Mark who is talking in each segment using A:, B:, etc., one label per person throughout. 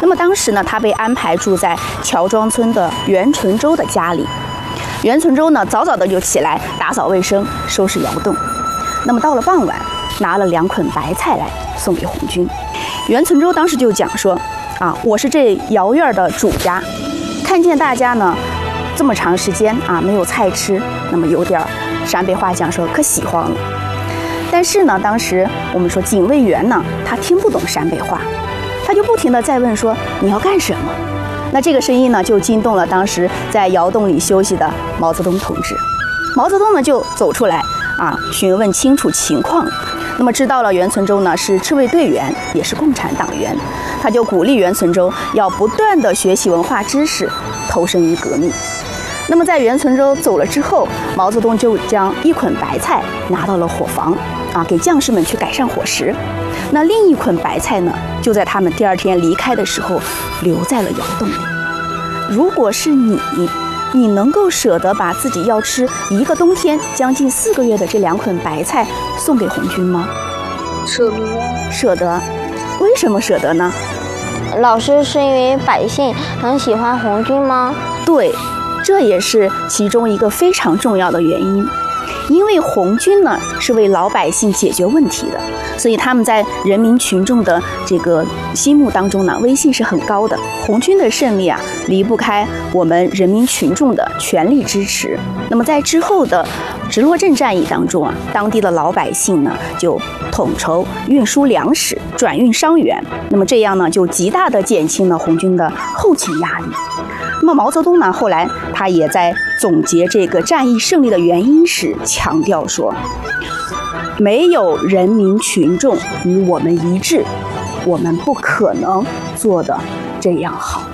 A: 那么当时呢，他被安排住在乔庄村的袁存周的家里。袁存周呢，早早的就起来打扫卫生，收拾窑洞。那么到了傍晚，拿了2捆白菜来送给红军。袁存周当时就讲说：“我是这窑院的主家，看见大家呢这么长时间没有菜吃，那么有点陕北话讲说可喜欢了。但是呢，当时我们说警卫员呢，他听不懂陕北话，他就不停地在问说你要干什么？那这个声音呢，就惊动了当时在窑洞里休息的毛泽东同志。毛泽东呢就走出来询问清楚情况。那么知道了袁存周呢是赤卫队员，也是共产党员，他就鼓励袁存周要不断地学习文化知识，投身于革命。那么在袁存周走了之后，毛泽东就将1捆白菜拿到了伙房给将士们去改善伙食。那另1捆白菜呢，就在他们第2天离开的时候留在了窑洞里。如果是你能够舍得把自己要吃1个冬天将近4个月的这2捆白菜送给红军吗？舍得。为什么舍得呢？
B: 老师，是因为百姓很喜欢红军吗？
A: 对，这也是其中一个非常重要的原因。因为红军呢是为老百姓解决问题的，所以他们在人民群众的这个心目当中呢，威信是很高的。红军的胜利离不开我们人民群众的全力支持。那么在之后的直落镇战役当中当地的老百姓呢就统筹运输粮食，转运伤员。那么这样呢就极大的减轻了红军的后勤压力。那么毛泽东呢，后来他也在总结这个战役胜利的原因时强调说，没有人民群众与我们一致，我们不可能做得这样好。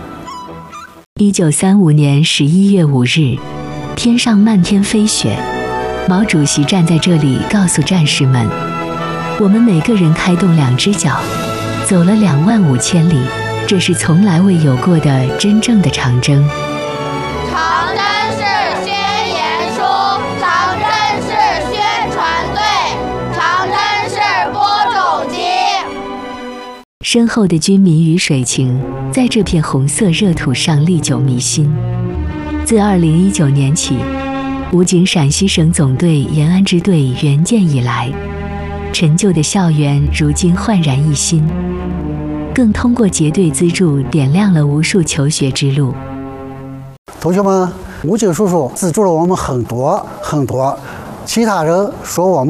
C: 1935年11月5日，天上漫天飞雪，毛主席站在这里告诉战士们，我们每个人开动2只脚，走了25000里，这是从来未有过的真正的长征。
D: 长征是宣言书，长征是宣传队，长征是播种机。
C: 深厚的军民与水情在这片红色热土上历久弥新。自2019年起，武警陕西省总队延安支队援建以来，陈旧的校园如今焕然一新，更通过结队资助点亮了无数求学之路。
E: 同学们，武警叔叔资助了我们很多，其他人说我们